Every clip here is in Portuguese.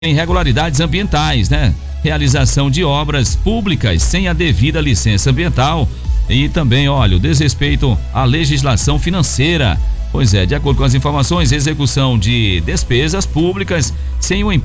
irregularidades ambientais, né? Realização de obras públicas sem a devida licença ambiental e também, olha, o desrespeito à legislação financeira. Pois é, de acordo com as informações, execução de despesas públicas sem o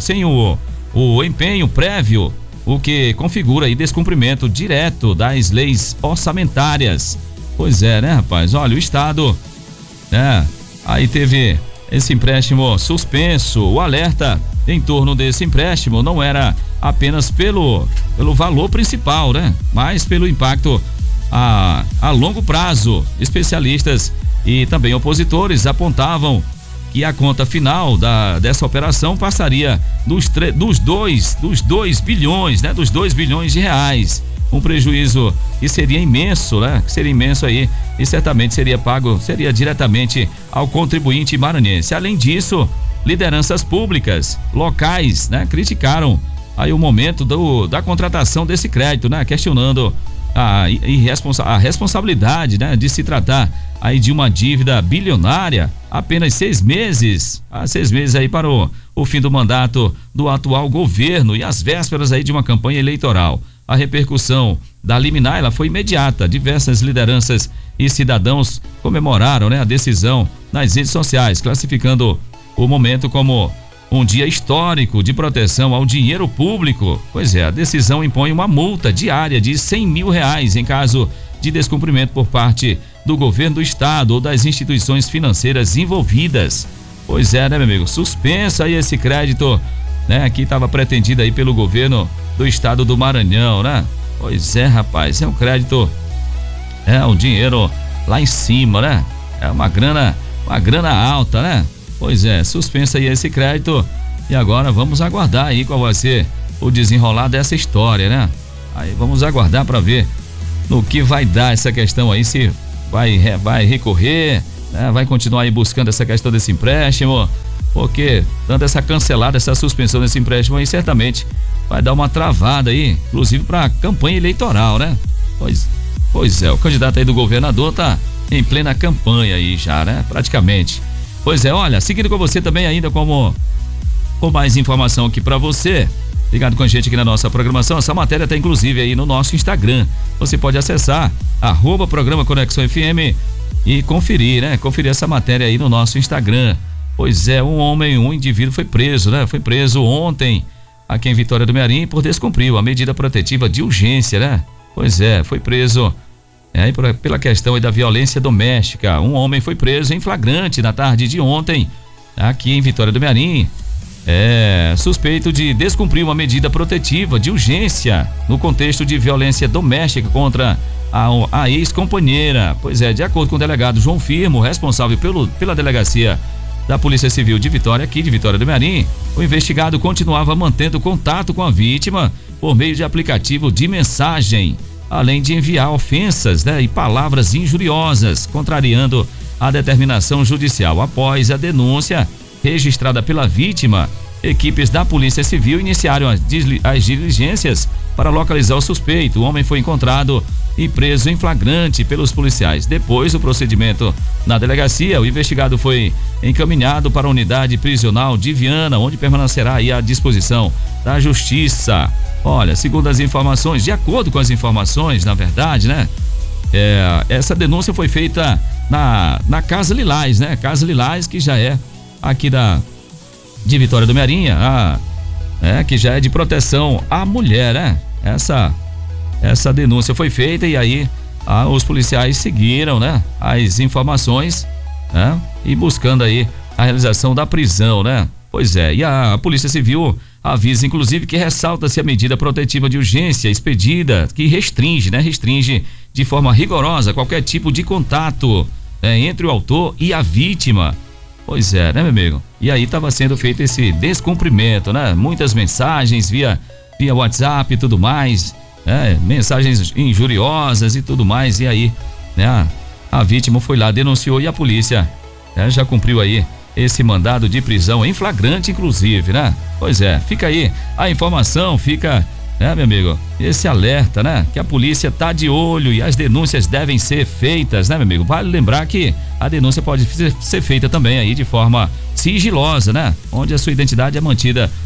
empenho prévio, o que configura aí descumprimento direto das leis orçamentárias. Pois é, né, rapaz? Olha, o Estado, né? Aí teve esse empréstimo suspenso. O alerta em torno desse empréstimo não era apenas pelo valor principal, né? Mas pelo impacto a longo prazo. Especialistas e também opositores apontavam que a conta final dessa operação passaria dos 2 bilhões, né? Dos 2 bilhões de reais. Um prejuízo que seria imenso, né? Que seria imenso aí e certamente seria diretamente ao contribuinte maranhense. Além disso, lideranças públicas, locais, né? Criticaram aí o momento da contratação desse crédito, né? Questionando a responsabilidade, né? De se tratar aí de uma dívida bilionária, apenas 6 meses aí para o fim do mandato do atual governo e às vésperas aí de uma campanha eleitoral. A repercussão da liminar, ela foi imediata. Diversas lideranças e cidadãos comemoraram, né, a decisão nas redes sociais, classificando o momento como um dia histórico de proteção ao dinheiro público. Pois é, a decisão impõe uma multa diária de R$100 mil em caso de descumprimento por parte do governo do estado ou das instituições financeiras envolvidas. Pois é, né, meu amigo? Suspensa aí esse crédito, né, que estava pretendido aí pelo governo do estado do Maranhão, né? Pois é, rapaz, é um crédito, é um dinheiro lá em cima, né? É uma grana alta, né? Pois é, suspensa aí esse crédito e agora vamos aguardar aí qual vai ser o desenrolar dessa história, né? Aí vamos aguardar para ver no que vai dar essa questão aí, se vai recorrer, né? Vai continuar aí buscando essa questão desse empréstimo, porque dando essa cancelada, essa suspensão desse empréstimo aí, certamente vai dar uma travada aí, inclusive para a campanha eleitoral, né? Pois é, o candidato aí do governador tá em plena campanha aí já, né? Praticamente. Pois é, olha, seguindo com você também ainda com mais informação aqui para você, ligado com a gente aqui na nossa programação, essa matéria tá inclusive aí no nosso Instagram. Você pode acessar @programa Conexão FM e conferir, né? Conferir essa matéria aí no nosso Instagram. Pois é, um indivíduo foi preso, né? Foi preso ontem aqui em Vitória do Mearim por descumprir a medida protetiva de urgência, né? Pois é, foi preso pela questão aí da violência doméstica. Um homem foi preso em flagrante na tarde de ontem aqui em Vitória do Mearim, suspeito de descumprir uma medida protetiva de urgência no contexto de violência doméstica contra a ex-companheira. Pois é, de acordo com o delegado João Firmo, responsável pela delegacia da Polícia Civil de Vitória, aqui de Vitória do Mearim, o investigado continuava mantendo contato com a vítima por meio de aplicativo de mensagem, além de enviar ofensas, né, e palavras injuriosas, contrariando a determinação judicial. Após a denúncia registrada pela vítima, equipes da Polícia Civil iniciaram as diligências para localizar o suspeito. O homem foi encontrado e preso em flagrante pelos policiais. Depois do procedimento na delegacia, o investigado foi encaminhado para a unidade prisional de Viana, onde permanecerá aí à disposição da justiça. Olha, segundo as informações, de acordo com as informações, na verdade, né? Essa denúncia foi feita na Casa Lilás, né? Casa Lilás, que já é aqui de Vitória do Mearim, que já é de proteção à mulher, né? Essa denúncia foi feita e aí os policiais seguiram, né, as informações, né, e buscando aí a realização da prisão, né? Pois é, e a Polícia Civil avisa inclusive que ressalta-se a medida protetiva de urgência expedida que restringe de forma rigorosa qualquer tipo de contato, entre o autor e a vítima. Pois é, né, meu amigo? E aí estava sendo feito esse descumprimento, né? Muitas mensagens via WhatsApp e tudo mais, mensagens injuriosas e tudo mais, e aí, né, a vítima foi lá, denunciou e a polícia já cumpriu aí esse mandado de prisão em flagrante, inclusive, né? Pois é, fica aí a informação, fica, meu amigo, esse alerta, né? Que a polícia tá de olho e as denúncias devem ser feitas, né, meu amigo? Vale lembrar que a denúncia pode ser feita também aí de forma sigilosa, né? Onde a sua identidade é mantida